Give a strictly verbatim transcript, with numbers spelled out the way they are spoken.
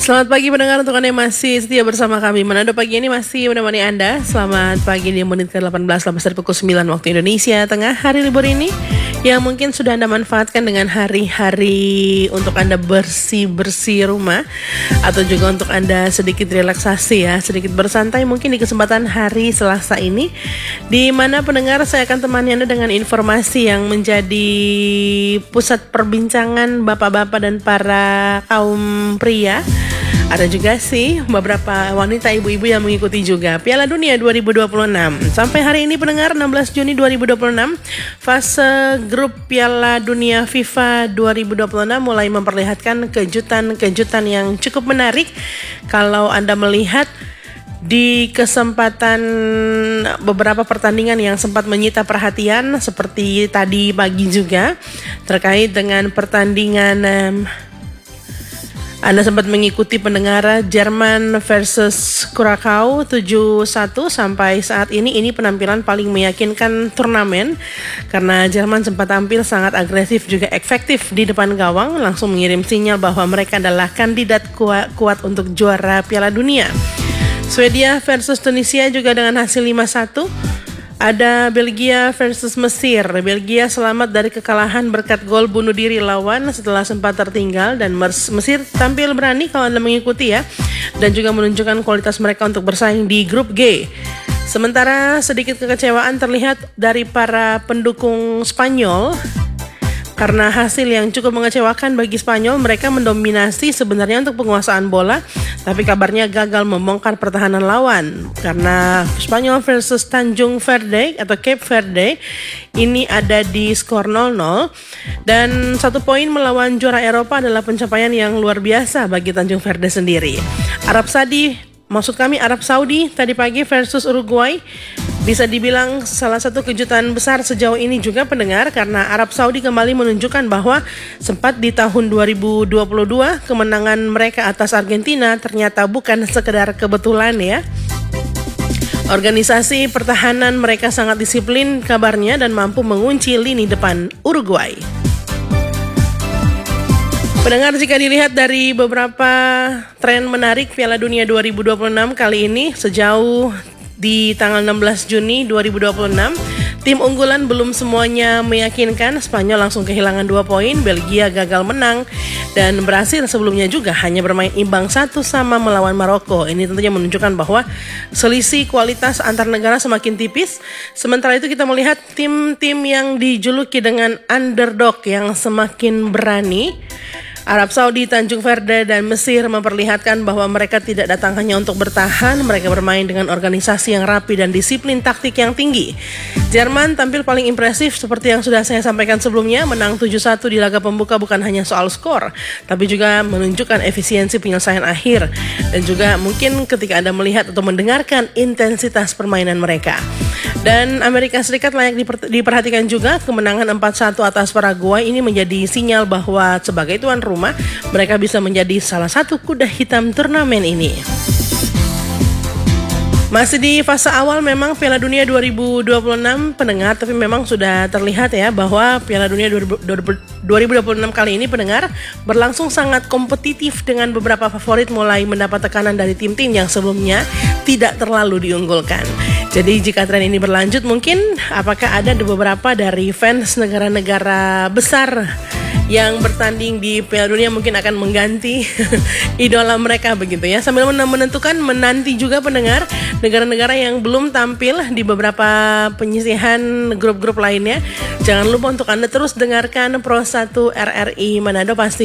Selamat pagi pendengar, untuk Anda yang masih setia bersama kami. Manado pagi ini masih menemani Anda. Selamat pagi di menit ke delapan belas, lepas dari pukul sembilan waktu Indonesia Tengah. Hari libur ini yang mungkin sudah Anda manfaatkan dengan hari-hari untuk Anda bersih-bersih rumah, atau juga untuk Anda sedikit relaksasi ya, sedikit bersantai mungkin di kesempatan hari Selasa ini, di mana pendengar saya akan temani Anda dengan informasi yang menjadi pusat perbincangan bapak-bapak dan para kaum pria. Ada juga sih beberapa wanita ibu-ibu yang mengikuti juga Piala Dunia dua ribu dua puluh enam. Sampai hari ini pendengar, enam belas Juni dua ribu dua puluh enam, fase grup Piala Dunia FIFA dua ribu dua puluh enam mulai memperlihatkan kejutan-kejutan yang cukup menarik. Kalau Anda melihat di kesempatan beberapa pertandingan yang sempat menyita perhatian, seperti tadi pagi juga terkait dengan pertandingan um, Anda sempat mengikuti pendengar Jerman versus Curacao tujuh satu. Sampai saat ini ini penampilan paling meyakinkan turnamen, karena Jerman sempat tampil sangat agresif juga efektif di depan gawang, langsung mengirim sinyal bahwa mereka adalah kandidat kuat, kuat untuk juara Piala Dunia. Swedia versus Tunisia juga dengan hasil lima satu. Ada Belgia versus Mesir. Belgia selamat dari kekalahan berkat gol bunuh diri lawan setelah sempat tertinggal, dan Mesir tampil berani kalau Anda mengikuti ya, dan juga menunjukkan kualitas mereka untuk bersaing di grup G. Sementara sedikit kekecewaan terlihat dari para pendukung Spanyol karena hasil yang cukup mengecewakan bagi Spanyol. Mereka mendominasi sebenarnya untuk penguasaan bola, tapi kabarnya gagal membongkar pertahanan lawan, karena Spanyol versus Tanjung Verde atau Cape Verde ini ada di skor nol nol, dan satu poin melawan juara Eropa adalah pencapaian yang luar biasa bagi Tanjung Verde sendiri. Arab Saudi, maksud kami Arab Saudi tadi pagi versus Uruguay bisa dibilang salah satu kejutan besar sejauh ini juga pendengar, karena Arab Saudi kembali menunjukkan bahwa sempat di tahun dua ribu dua puluh dua kemenangan mereka atas Argentina ternyata bukan sekedar kebetulan ya. Organisasi pertahanan mereka sangat disiplin kabarnya dan mampu mengunci lini depan Uruguay. Pendengar, jika dilihat dari beberapa tren menarik Piala Dunia dua ribu dua puluh enam kali ini, sejauh di tanggal enam belas Juni dua ribu dua puluh enam, tim unggulan belum semuanya meyakinkan. Spanyol langsung kehilangan dua poin, Belgia gagal menang, dan Brasil sebelumnya juga hanya bermain imbang satu sama melawan Maroko. Ini tentunya menunjukkan bahwa selisih kualitas antar negara semakin tipis. Sementara itu kita melihat tim-tim yang dijuluki dengan underdog yang semakin berani. Arab Saudi, Tanjung Verde, dan Mesir memperlihatkan bahwa mereka tidak datang hanya untuk bertahan, mereka bermain dengan organisasi yang rapi dan disiplin taktik yang tinggi. Jerman tampil paling impresif seperti yang sudah saya sampaikan sebelumnya, menang tujuh satu di laga pembuka bukan hanya soal skor, tapi juga menunjukkan efisiensi penyelesaian akhir, dan juga mungkin ketika Anda melihat atau mendengarkan intensitas permainan mereka. Dan Amerika Serikat layak diper- diperhatikan juga, kemenangan empat satu atas Paraguay ini menjadi sinyal bahwa sebagai tuan rumah mereka bisa menjadi salah satu kuda hitam turnamen ini. Masih di fase awal memang Piala Dunia dua ribu dua puluh enam pendengar, tapi memang sudah terlihat ya bahwa Piala Dunia dua ribu dua puluh enam kali ini pendengar berlangsung sangat kompetitif, dengan beberapa favorit mulai mendapat tekanan dari tim-tim yang sebelumnya tidak terlalu diunggulkan. Jadi jika tren ini berlanjut, mungkin apakah ada beberapa dari fans negara-negara besar yang bertanding di Piala Dunia mungkin akan mengganti idola mereka begitu ya, sambil menentukan menanti juga pendengar negara-negara yang belum tampil di beberapa penyisihan grup-grup lainnya. Jangan lupa untuk Anda terus dengarkan Pro satu R R I Manado, pasti